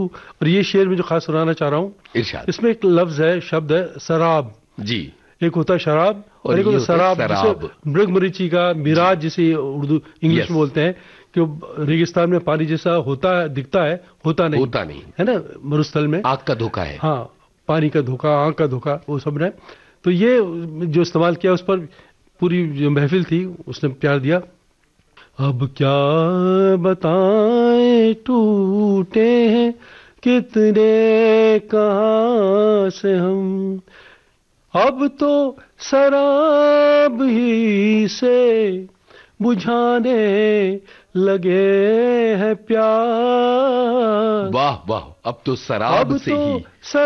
और ये शेर में जो खास सुनाना चाह रहा हूँ, इरशाद। इसमें एक लफ्ज है, शब्द है शराब जी। एक होता है शराब और एक होता है शराब, जिसे मृगमरीची का मिराज जिसे उर्दू इंग्लिश में बोलते हैं, कि रेगिस्तान में पानी जैसा होता है, दिखता है, होता नहीं है ना, मरुस्थल में आंख का धोखा है। हाँ, पानी का धोखा, आंख का धोखा, वो सब ने। तो ये जो इस्तेमाल किया, उस पर पूरी जो महफिल थी उसने प्यार दिया। अब क्या बताएं टूटे हैं कितने कहाँ से हम, अब तो शराब ही से बुझाने लगे हैं प्यार। वाह वाह, अब तो शराब से ही